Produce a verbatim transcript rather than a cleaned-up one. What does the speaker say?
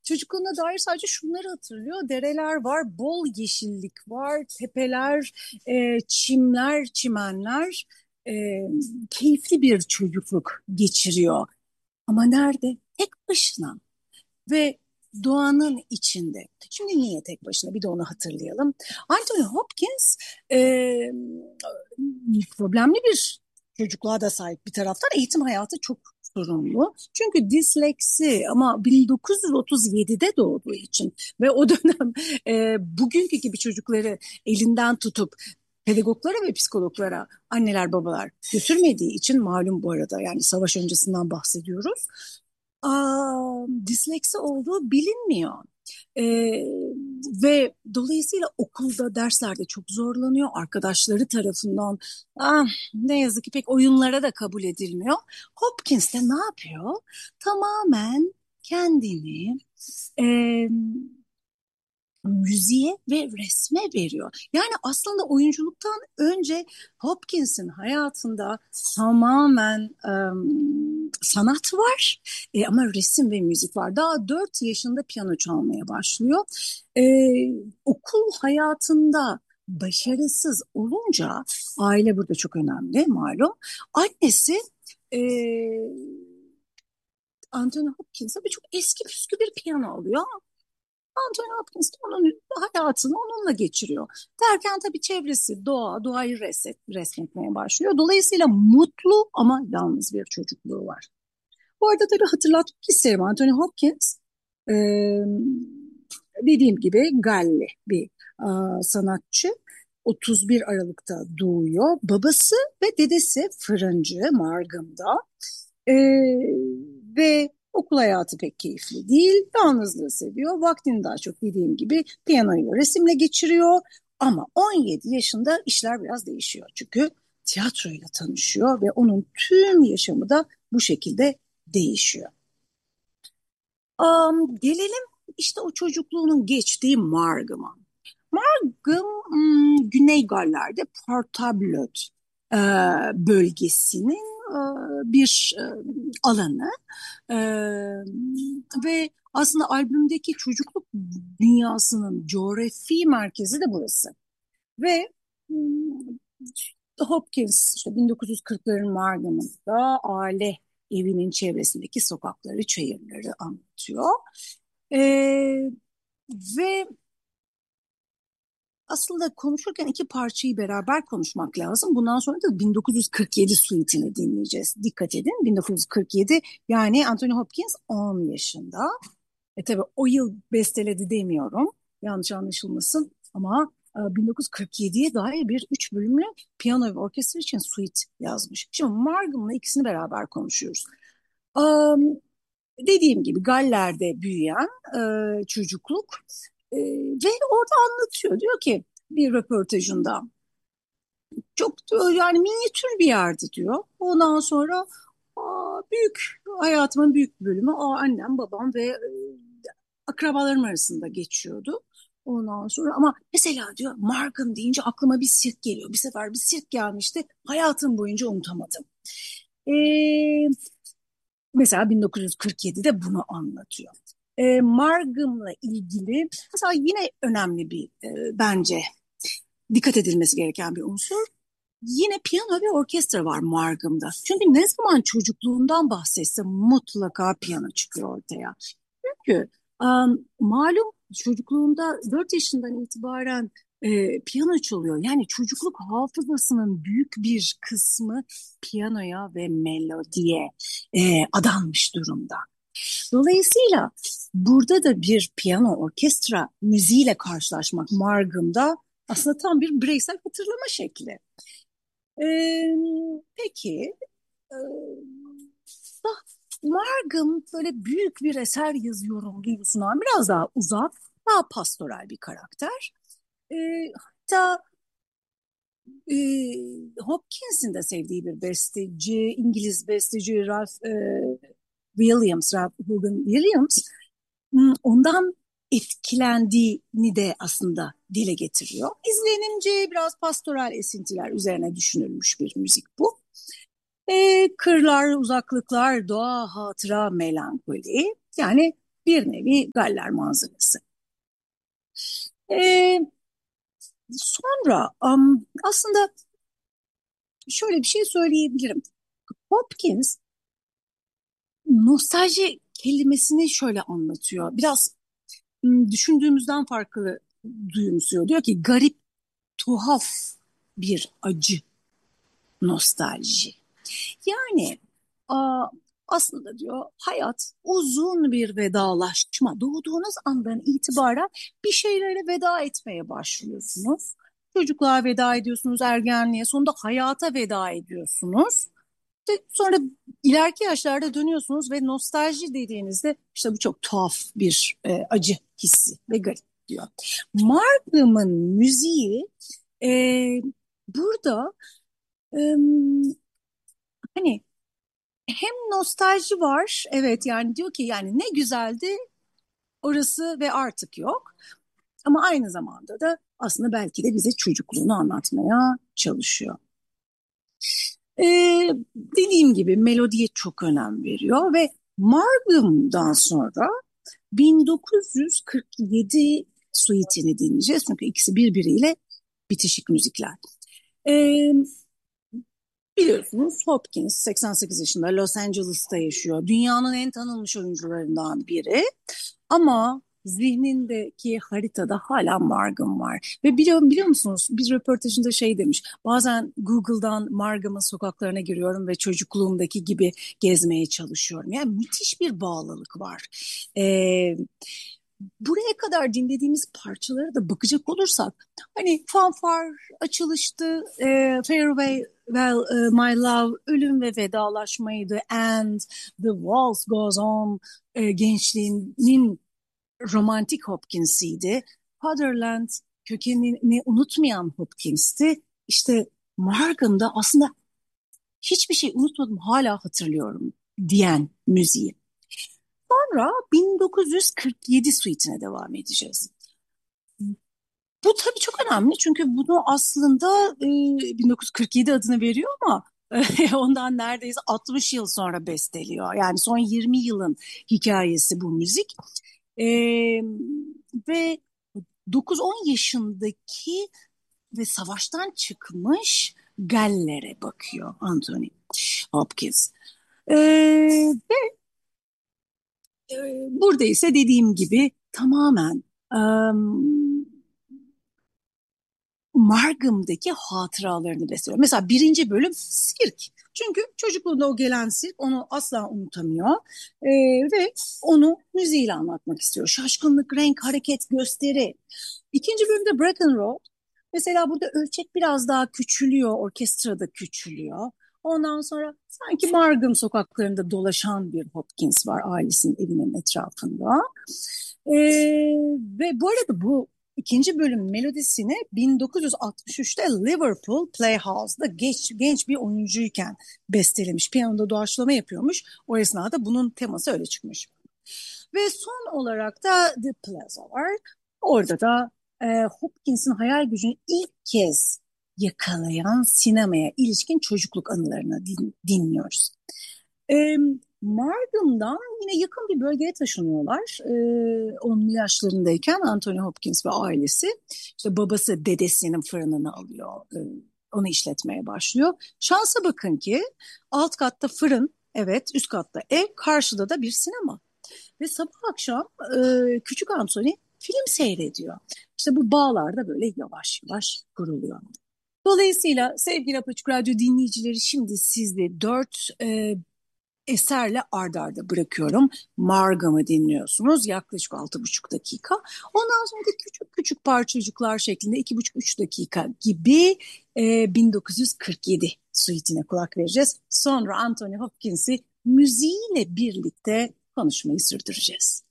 çocukluğuna dair sadece şunları hatırlıyor. Dereler var, bol yeşillik var, tepeler, e, çimler, çimenler. E, Keyifli bir çocukluk geçiriyor. Ama nerede? Tek başına ve doğanın içinde. Şimdi niye tek başına? Bir de onu hatırlayalım. Anthony Hopkins e, problemli bir çocukluğa da sahip bir taraftan. Eğitim hayatı çok sorunlu. Çünkü disleksi ama bin dokuz yüz otuz yedide doğduğu için ve o dönem e, bugünkü gibi çocukları elinden tutup pedagoglara ve psikologlara anneler babalar götürmediği için malum bu arada yani savaş öncesinden bahsediyoruz. Aa, disleksi olduğu bilinmiyor. Ee, Ve dolayısıyla okulda derslerde çok zorlanıyor. Arkadaşları tarafından ah, ne yazık ki pek oyunlara da kabul edilmiyor. Hopkins de ne yapıyor? Tamamen kendini e, müziğe ve resme veriyor. Yani aslında oyunculuktan önce Hopkins'in hayatında tamamen em, sanat var. E, ama resim ve müzik var. Daha dört yaşında piyano çalmaya başlıyor. E, Okul hayatında başarısız olunca aile burada çok önemli malum. Annesi e, Anthony Hopkins'e bir çok eski püskü bir piyano alıyor. Anthony Hopkins de onun hayatını onunla geçiriyor. Derken tabii çevresi doğa, doğayı resmet, resmetmeye başlıyor. Dolayısıyla mutlu ama yalnız bir çocukluğu var. Bu arada tabii hatırlatmak isterim Anthony Hopkins e, dediğim gibi Galli bir e, sanatçı. otuz bir Aralık'ta doğuyor. Babası ve dedesi fırıncı Margham'da. E, Ve okul hayatı pek keyifli değil. Yalnızlığı seviyor. Vaktini daha çok dediğim gibi piyanoyla, resimle geçiriyor. Ama on yedi yaşında işler biraz değişiyor. Çünkü tiyatroyla tanışıyor ve onun tüm yaşamı da bu şekilde değişiyor. Am, gelelim işte o çocukluğunun geçtiği Margham'a. Margam hmm, Güney Galler'de Portablot e, bölgesinin e, bir e, alanı. E, Ve aslında albümdeki çocukluk dünyasının coğrafi merkezi de burası. Ve hmm, Hopkins işte bin dokuz yüz kırkların Margham'ında aile evinin çevresindeki sokakları, çayırları anlatıyor. E, Ve aslında konuşurken iki parçayı beraber konuşmak lazım. Bundan sonra da bin dokuz yüz kırk yedi suite'ini dinleyeceğiz. Dikkat edin bin dokuz yüz kırk yedi yani Anthony Hopkins on yaşında. E tabii o yıl besteledi demiyorum. Yanlış anlaşılmasın ama e, bin dokuz yüz kırk yediye dair bir üç bölümlü piyano ve orkestra için suite yazmış. Şimdi Margham'la ikisini beraber konuşuyoruz. Um, Dediğim gibi Galler'de büyüyen e, çocukluk e, ve orada anlatıyor. Diyor ki bir röportajında çok diyor, yani minyatür bir yerdi diyor. Ondan sonra aa, büyük hayatımın büyük bir bölümü aa, annem, babam ve e, akrabalarım arasında geçiyordu. Ondan sonra ama mesela diyor Markham deyince aklıma bir sirk geliyor. Bir sefer bir sirk gelmişti. Hayatım boyunca unutamadım. Ee, Mesela bin dokuz yüz kırk yedide bunu anlatıyor. E, Margham'la ilgili mesela yine önemli bir e, bence dikkat edilmesi gereken bir unsur. Yine piyano ve orkestra var Margham'da. Çünkü ne zaman çocukluğundan bahsetse mutlaka piyano çıkıyor ortaya. Çünkü um, malum çocukluğunda dört yaşından itibaren e, piyano çalıyor. Yani çocukluk hafızasının büyük bir kısmı piyanoya ve melodiye e, adanmış durumda. Dolayısıyla burada da bir piyano orkestra müziğiyle karşılaşmak Margham'da aslında tam bir bireysel hatırlama şekli. Ee, peki e, Margam böyle büyük bir eser yazıyorum duygusundan biraz daha uzak, daha pastoral bir karakter. E, Hatta e, Hopkins'in de sevdiği bir besteci, İngiliz besteci Ralph e, Williams, Ralph Vaughan Williams, hmm, ondan etkilendiğini de aslında dile getiriyor. İzlenimci biraz pastoral esintiler üzerine düşünülmüş bir müzik bu. E, kırlar, uzaklıklar, doğa, hatıra, melankoli. Yani Bir nevi Galler manzarası. Ee, Sonra am, aslında şöyle bir şey söyleyebilirim. Hopkins nostalji kelimesini şöyle anlatıyor. Biraz m, düşündüğümüzden farklı duyumsuyor. Diyor ki garip, tuhaf bir acı nostalji. Yani a, aslında diyor hayat uzun bir vedalaşma. Doğduğunuz andan itibaren bir şeylere veda etmeye başlıyorsunuz. Çocukluğa veda ediyorsunuz, ergenliğe, sonunda hayata veda ediyorsunuz. İşte sonra ileriki yaşlarda dönüyorsunuz ve nostalji dediğinizde işte bu çok tuhaf bir e, acı hissi ve garip diyor. Markham'ın müziği e, burada e, hani hem nostalji var, evet, yani diyor ki yani ne güzeldi orası ve artık yok. Ama aynı zamanda da aslında belki de bize çocukluğunu anlatmaya çalışıyor. Ee, Dediğim gibi melodiye çok önem veriyor ve Margum'dan sonra bin dokuz yüz kırk yedi suite'ini dinleyeceğiz. Çünkü ikisi birbiriyle bitişik müzikler. Ee, Biliyorsunuz Hopkins seksen sekiz yaşında Los Angeles'ta yaşıyor. Dünyanın en tanınmış oyuncularından biri. Ama zihnindeki haritada hala Margam var. Ve biliyor, biliyor musunuz bir röportajında şey demiş. Bazen Google'dan Margam'ın sokaklarına giriyorum ve çocukluğumdaki gibi gezmeye çalışıyorum. Yani müthiş bir bağlılık var. Ee, Buraya kadar dinlediğimiz parçalara da bakacak olursak hani fanfar açılıştı, e, Farewell well, e, My Love, Ölüm ve Vedalaşmaydı, and The Waltz Goes On, e, gençliğinin romantik Hopkins'iydi. Fatherland kökenini unutmayan Hopkins'ti. İşte Morgan'da aslında hiçbir şey unutmadım, hala hatırlıyorum diyen müziği. Sonra bin dokuz yüz kırk yedi suite'ine devam edeceğiz. Bu tabii çok önemli çünkü bunu aslında e, bin dokuz yüz kırk yedi adını veriyor ama e, ondan neredeyse altmış yıl sonra besteliyor. Yani son yirmi yılın hikayesi bu müzik. E, Ve dokuz on yaşındaki ve savaştan çıkmış Galler'e bakıyor Anthony Hopkins. E, ve e, Burada ise dediğim gibi tamamen um, Margham'daki hatıralarını besliyor. Mesela birinci bölüm sirk. Çünkü çocukluğunda o gelen sirk onu asla unutamıyor. Ee, ve onu müziğiyle anlatmak istiyor. Şaşkınlık, renk, hareket, gösteri. İkinci bölümde Breckenridge. Mesela burada ölçek biraz daha küçülüyor, orkestra da küçülüyor. Ondan sonra sanki Margam sokaklarında dolaşan bir Hopkins var ailesinin evinin etrafında. Ee, Ve bu arada bu ikinci bölüm melodisini bin dokuz yüz altmış üçte Liverpool Playhouse'da genç, genç bir oyuncuyken bestelemiş. Piyanoda doğaçlama yapıyormuş. O esnada bunun teması öyle çıkmış. Ve son olarak da The Plaza var. Orada da e, Hopkins'in hayal gücünü ilk kez yakalayan sinemaya ilişkin çocukluk anılarını din, dinliyoruz. E, Margham'dan yine yakın bir bölgeye taşınıyorlar. E, onun yaşlarındayken Anthony Hopkins ve ailesi işte babası dedesinin fırınını alıyor. E, onu işletmeye başlıyor. Şansa bakın ki alt katta fırın, evet, üst katta ev, karşıda da bir sinema. Ve sabah akşam e, küçük Anthony film seyrediyor. İşte bu bağlar da böyle yavaş yavaş kuruluyor. Dolayısıyla sevgili Apaçık Radyo dinleyicileri, şimdi sizde dört e, eserle ard arda bırakıyorum. Margam'ı dinliyorsunuz yaklaşık altı buçuk dakika. Ondan sonra da küçük küçük parçacıklar şeklinde iki buçuk üç dakika gibi e, bin dokuz yüz kırk yedi suite'ine kulak vereceğiz. Sonra Anthony Hopkins'i müziğiyle birlikte konuşmayı sürdüreceğiz.